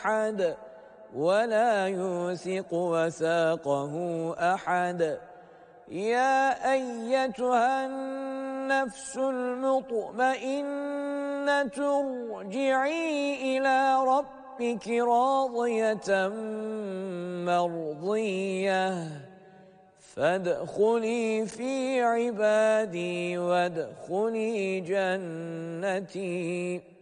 أحد ولا يوثق وثاقه أحد. يا أيتها النفس المطمئنة ارجعي إلى ربك راضية مرضية فادخلي في عبادي وادخلي جنتي.